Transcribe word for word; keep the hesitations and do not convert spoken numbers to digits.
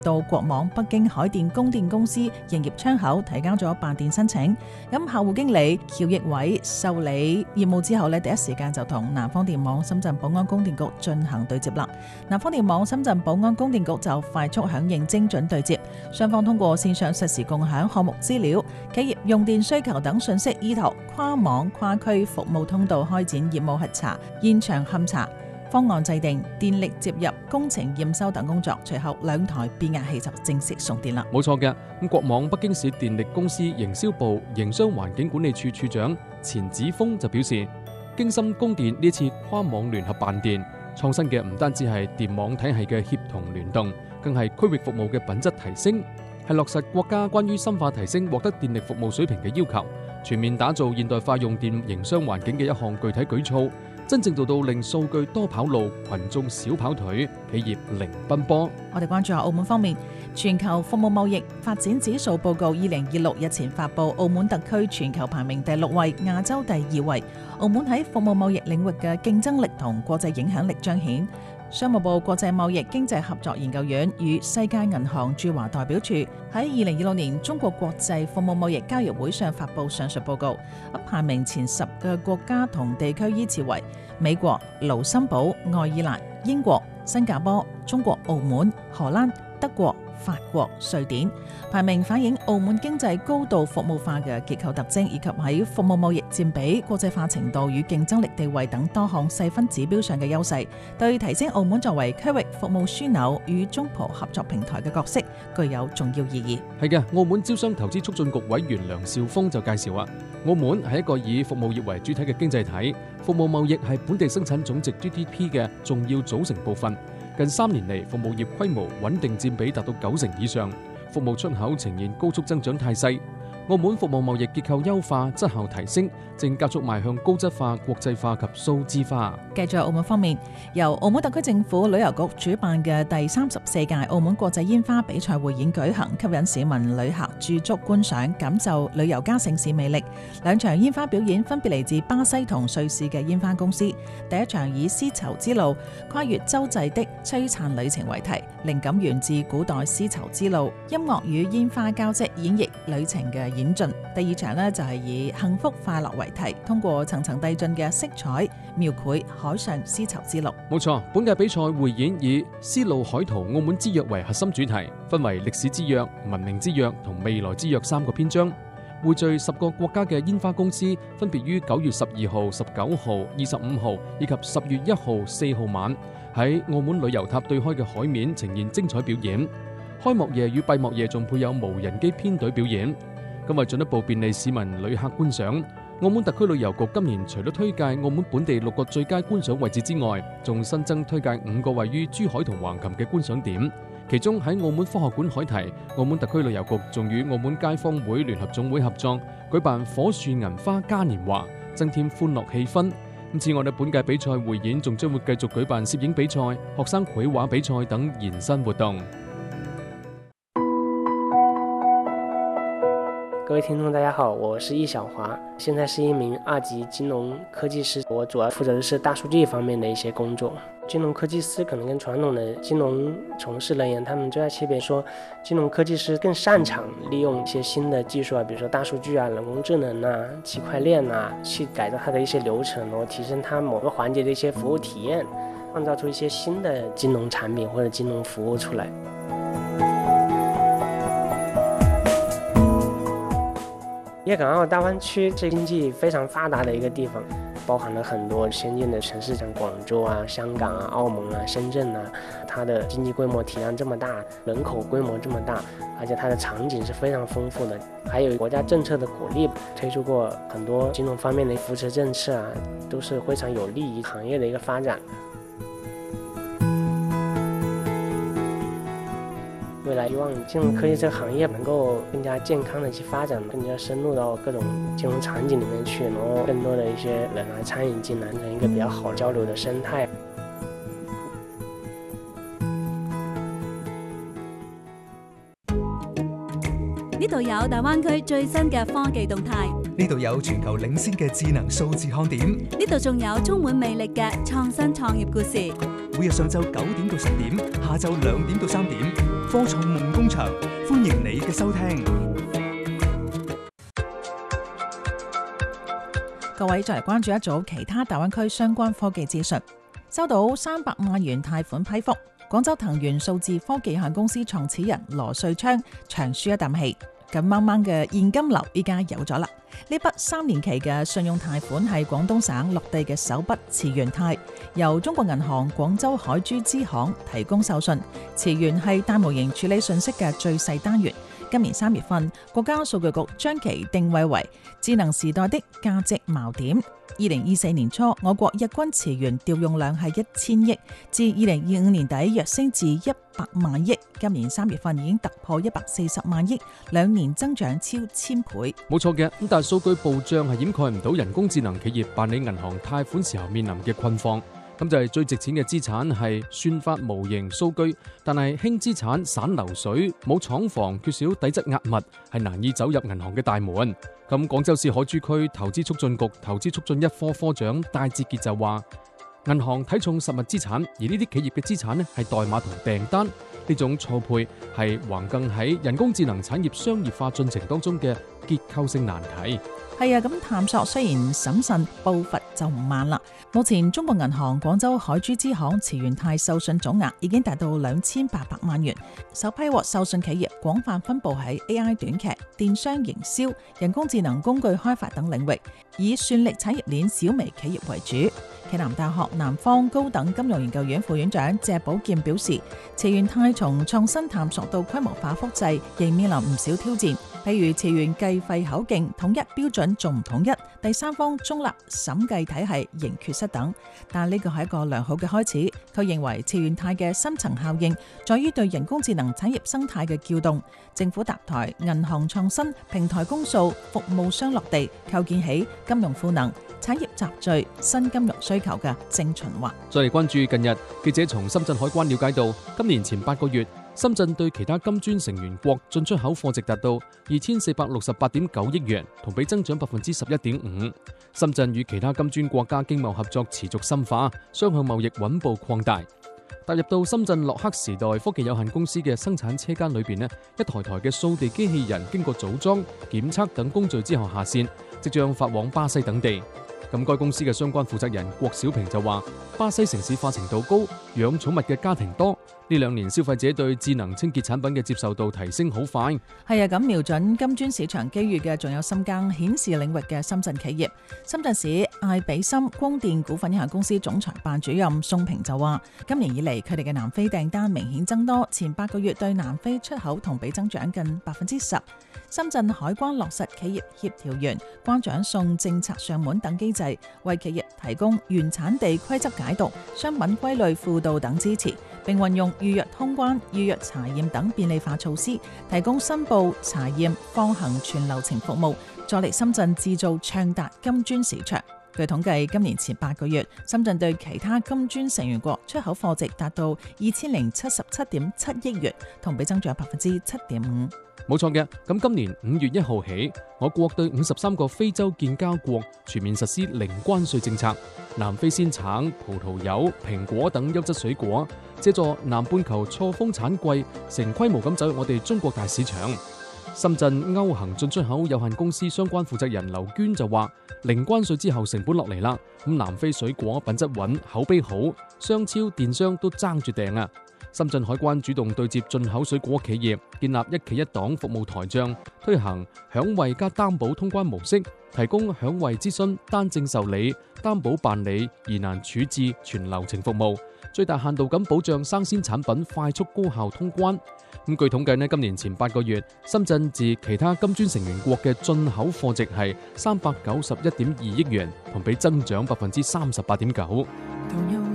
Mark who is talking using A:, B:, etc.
A: 到國網北京海電供電公司營業窗口提交咗辦電申請。咁客戶經理喬奕偉受理業務之後呢，第一時間就同南方電網深圳寶安供電局進行對接啦。南方電網深圳寶安供電局就快速響應，精準對接，雙方通過線上實時共享項目資料、企業用電需求等信息，依託跨網跨區服務通道開展業務核查、現場勘查、方案制定、電力接入、工程驗收等工作。隨後兩台變壓器就正式送電啦。
B: 冇錯嘅，咁國網北京市電力公司營銷部營商環境管理處處長錢子峰就表示，京深供電呢次跨網聯合辦電，創新嘅唔單止係電網體系嘅協同聯動，更係區域服務嘅品質提升，係落實國家關於深化提升獲得電力服務水平嘅要求，全面打造現代化用電營商環境嘅一項具體舉措，真正做到令數據多跑路，群眾少跑腿，企業零奔波。
A: 我哋關注下澳門方面，全球服務貿易發展指數報告二零二六日前發布，澳門特區全球排名第六位，亞洲第二位。澳門喺服務貿易領域嘅競爭力同國際影響力彰顯。商務部國際貿易經濟合作研究院與世界銀行駐華代表處喺二零二六年中國國際服務貿易交易會上發布上述報告，排名前十嘅國家同地區依次為美國、盧森堡、愛爾蘭、英國、新加坡、中國澳門、荷蘭、德國、法國、瑞典。排名反映澳門經濟高度服務化嘅結構特徵，以及喺服務貿易佔比、國際化程度與競爭力地位等多項細分指標上嘅優勢，對提升澳門作為區域服務樞紐與中葡合作平台嘅角色具有重要意義。
B: 係嘅，澳門招商投資促進局委員梁兆峰就介紹話，澳門係一個以服務業為主體嘅經濟體，服務貿易係本地生產總值 G D P 嘅重要組成部分。近三年嚟，服務業規模穩定佔比達到九成以上，服務出口呈現高速增長態勢。澳門服務貿易結構優化、質效提升，正加速邁向高質化、國際化及數字化。
A: 繼續澳門方面，由澳門特區政府旅遊局主辦嘅第三十四屆澳門國際煙花比賽匯演舉行，吸引市民旅客駐足觀賞，感受旅遊加城市魅力。兩場煙花表演分別嚟自巴西同瑞士嘅煙花公司。第一場以絲綢之路跨越洲際的璀璨旅程為題，靈感源自古代絲綢之路，音樂與煙花交織演繹旅程嘅演進。第二場呢，就係以幸福快樂為題，通過層層遞進嘅色彩描繪海上絲綢之路。冇
B: 錯，本屆比賽匯演以絲路海圖澳門之約為核心主題，分為歷史之約、文明之約同未來之約三個篇章，匯聚十個國家嘅煙花公司，分別於九月十二號、十九號、二十五號以及十月一號、四號晚喺澳門旅遊塔對開嘅海面呈現精彩表演。開幕夜與閉幕夜仲配有無人機編隊表演。咁為進一步便利市民旅客觀賞，澳門特區旅遊局今年除咗推介澳門本地六個最佳觀賞位置之外，仲新增推介五個位於珠海同橫琴嘅觀賞點。其中喺澳門科學館海堤，澳門特區旅遊局仲與澳門街坊會聯合總會合作，舉辦火樹銀花嘉年華，增添歡樂氣氛。咁此外，本屆比賽匯演仲將會繼續舉辦攝影比賽、學生繪畫比賽等延伸活動。
C: 各位聽眾大家好，我是易小華，現在是一名二級金融科技師，我主要負責的是大數據方面的一些工作。金融科技師可能跟傳統的金融從事人員，他們最大區別說，金融科技師更擅長利用一些新的技術啊，比如說大數據啊、人工智能啊、區塊鏈啊，去改造它的一些流程，然後提升它某個環節的一些服務體驗，創造出一些新的金融產品或者金融服務出來。粵港澳大灣區是經濟非常發達的一個地方，包含了很多先進的城市，像廣州啊、香港啊、澳門啊、深圳啊，它的經濟規模體量這麼大，人口規模這麼大，而且它的場景是非常豐富的，還有國家政策的鼓勵，推出過很多金融方面的扶持政策啊，都是非常有利於行業的一個發展。未來希望金融科技這個行業能夠更加健康的去發展，更加深入到各種金融場景裡面去，然後更多的一些人來參與進來，成一個比較好交流的生態。
D: 呢度有大灣區最新嘅科技動態，
E: 呢度有全球領先嘅智能數字看點，
D: 呢度仲有充滿魅力嘅創新創業故事。
E: 每日上晝九點到十點，下晝兩點到三點。 科創夢工場，歡迎你嘅收聽。
A: 各位再嚟關注一組其他大灣區相關科技資訊。收到三百萬元貸款批覆，廣州騰源數字科技有限公司創始人羅瑞昌長舒一啖氣，咁掹掹嘅現金流依家有咗啦。呢筆三年期嘅信用貸款係廣東省落地嘅首筆慈源貸，由中國銀行廣州海珠支行提供授信。慈源係大模型處理信息嘅最細單元。今年三月份，國家數據局將其定位為智能時代的價值錨點。二零二四年初，我國日均慈源調用量係一千億，至二零二五年底躍升至一百萬億。今年三月份已經突破一百四十萬億，兩年增長超千倍。
B: 冇錯嘅，咁但係數據暴漲係掩蓋唔到人工智能企業辦理銀行貸款時候面臨嘅困況。咁就係最值錢嘅資產係算法模型數據，但係輕資產散流水，冇廠房，缺少底質壓密，係難以走入銀行嘅大門。咁廣州市海珠區投資促進局投資促進一科科長戴志傑就話，銀行睇重實物資產，而呢啲企業嘅資產呢係代碼同訂單，呢種錯配係橫亘喺人工智能產業商業化進程當中嘅結構性難題。
A: 係啊，咁探索雖然審慎，步伐就唔慢啦。目前中國銀行廣州海珠支行慈源貸授信總額已經達到兩千八百萬元，首批獲授信企業廣泛分佈喺 A I 短劇、電商營銷、人工智能工具開發等領域，以算力產業鏈小微企業為主。暨南大學南方高等金融研究院副院長謝寶劍表示，慈源貸從創新探索到規模化複製，仍面臨唔少挑戰，譬如慈源計費口徑統一標準仲唔統一，第三方中立審計體系仍缺失等。但呢個係一個良好嘅開始。佢認為慈源貸嘅深層效應在於對人工智能產業生態嘅撬動，政府搭台、銀行創新、平台公訴、服務商落地，構建起金融賦能、產業集聚、新金融需求嘅正循環。
B: 再嚟關注近日，記者從深圳海關了解到，今年前八個月，深圳對其他金磚成員國進出口貨值達到二千四百六十八點九億元，同比增長百分之十一點五。深圳與其他金磚國家經貿合作持續深化，雙向貿易穩步擴大。踏入到深圳洛克時代科技有限公司嘅生產車間裏邊呢，一台台嘅掃地機器人經過組裝、檢測等工序之後下線，即將發往巴西等地。咁該公司嘅相關負責人郭小平就話，巴西城市化程度高，養寵物嘅家庭多，呢兩年消費者對智能清潔產品嘅接受度提升好快。
A: 係啊，咁瞄準金磚市場機遇嘅仲有深耕顯示領域嘅深圳企業。深圳市艾比森光電股份有限公司總裁辦主任宋平就話，今年以嚟佢哋嘅南非訂單明顯增多，前八個月對南非出口同比增長近百分之十。深圳海關落實企業協調員、關長送政策上門等機制，為企業提供原產地規則解讀、商品歸類輔導等支持，並運用預約通關、預約查驗等便利化措施，提供申報、查驗、放行全流程服務，助力深圳製造暢達金磚市場。據統計，今年前八個月，深圳對其他金磚成員國出口貨值達到二千零七十七點七億元，同比增長百分之七點五。
B: 冇錯嘅，咁今年五月一號起，我國對五十三個非洲建交國全面實施零關稅政策。南非鮮橙、葡萄柚、蘋果等優質水果，借助南半球錯峰產季，成規模咁走入我哋中國大市場。深圳歐行進出口有限公司相關負責人劉娟就話，零關稅之後成本落嚟啦，咁南非水果品質穩、口碑好，商超、電商都爭住訂啊！深圳海關主動對接進口水果企業，建立一企一檔服務台帳，推行享惠加擔保通關模式，提供享惠諮詢、單證受理、擔保辦理、疑難處置全流程服務，最大限度咁保障生鮮產品快速高效通關。咁據統計呢，今年前八個月，深圳自其他金磚成員國嘅進口貨值係三百九十一點二億元，同比增長百分之三十八點九。